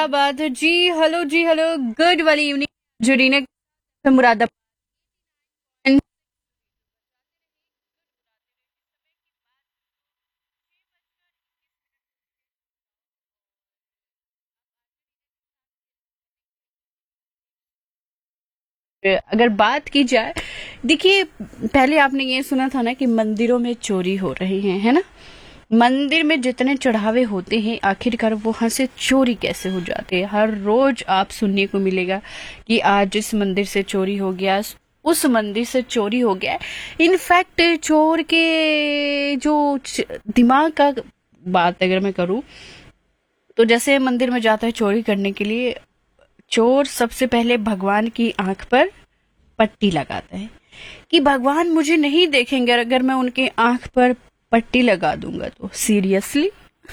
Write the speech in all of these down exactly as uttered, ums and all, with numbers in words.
क्या बात है जी। हेलो जी, हेलो, गुड वाली इवनिंग जुरीना मुरादाबाद। अगर बात की जाए, देखिए, पहले आपने ये सुना था ना कि मंदिरों में चोरी हो रही है है ना। मंदिर में जितने चढ़ावे होते हैं, आखिरकार वहां से चोरी कैसे हो जाते हैं। हर रोज आप सुनने को मिलेगा कि आज इस मंदिर से चोरी हो गया, उस मंदिर से चोरी हो गया। इनफैक्ट चोर के जो च- दिमाग का बात अगर मैं करूं, तो जैसे मंदिर में जाता है चोरी करने के लिए, चोर सबसे पहले भगवान की आंख पर पट्टी लगाता है कि भगवान मुझे नहीं देखेंगे अगर मैं उनके आंख पर पट्टी लगा दूंगा तो। सीरियसली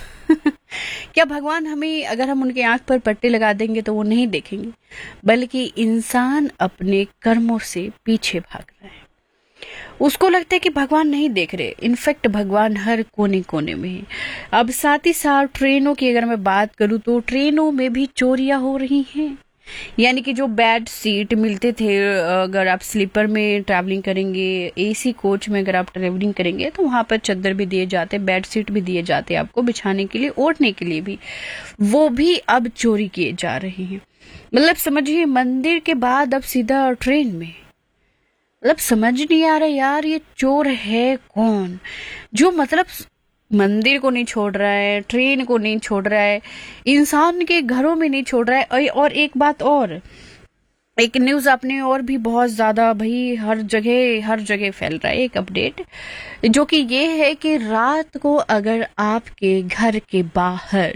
क्या भगवान हमें, अगर हम उनके आंख पर पट्टी लगा देंगे तो वो नहीं देखेंगे? बल्कि इंसान अपने कर्मों से पीछे भाग रहा है। उसको लगता है कि भगवान नहीं देख रहे, इनफैक्ट भगवान हर कोने कोने में है। अब साथ ही साथ ट्रेनों की अगर मैं बात करूं, तो ट्रेनों में भी चोरियां हो रही हैं। यानी कि जो बेड सीट मिलते थे, अगर आप स्लीपर में ट्रैवलिंग करेंगे, एसी कोच में अगर आप ट्रैवलिंग करेंगे, तो वहां पर चादर भी दिए जाते, बेड सीट भी दिए जाते आपको बिछाने के लिए, ओढ़ने के लिए भी। वो भी अब चोरी किए जा रहे हैं। मतलब समझिए, मंदिर के बाद अब सीधा ट्रेन में। मतलब समझ नहीं आ रहा यार, ये चोर है कौन जो मतलब मंदिर को नहीं छोड़ रहा है, ट्रेन को नहीं छोड़ रहा है, इंसान के घरों में नहीं छोड़ रहा है। और और एक बात और, एक न्यूज आपने और भी बहुत ज्यादा भाई हर जगह हर जगह फैल रहा है, एक अपडेट जो कि ये है कि रात को अगर आपके घर के बाहर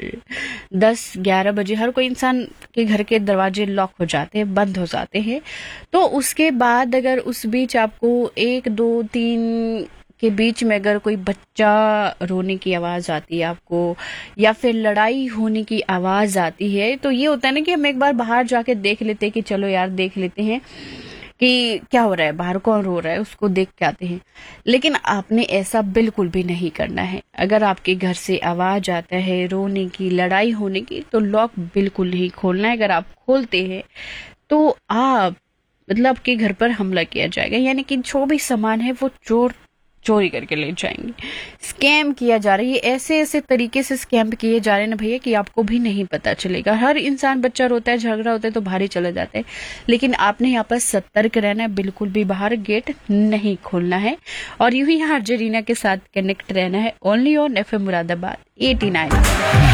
दस ग्यारह बजे हर कोई इंसान के घर के दरवाजे लॉक हो जाते हैं, बंद हो जाते हैं, तो उसके बाद अगर उस बीच आपको एक दो तीन के बीच में अगर कोई बच्चा रोने की आवाज आती है आपको, या फिर लड़ाई होने की आवाज आती है, तो ये होता है ना कि हम एक बार बाहर जाके देख लेते हैं कि चलो यार देख लेते हैं कि क्या हो रहा है, बाहर कौन रो रहा है, उसको देख के आते हैं। लेकिन आपने ऐसा बिल्कुल भी नहीं करना है। अगर आपके घर से आवाज आता है रोने की, लड़ाई होने की, तो लॉक बिल्कुल नहीं खोलना है। अगर आप खोलते हैं तो आप मतलब आपके घर पर हमला किया जाएगा, यानी कि जो भी सामान है वो चोर चोरी करके ले जाएंगे। स्कैम किया जा रहा है, ये ऐसे ऐसे तरीके से स्कैम किए जा रहे हैं ना भैया कि आपको भी नहीं पता चलेगा। हर इंसान, बच्चा रोता है, झगड़ा होता है तो बाहर ही चले जाते हैं। लेकिन आपने यहाँ पर सतर्क रहना है, बिल्कुल भी बाहर गेट नहीं खोलना है, और यूं ही यहाँ जरीना के साथ कनेक्ट रहना है। Only on F M Moradabad eighty nine.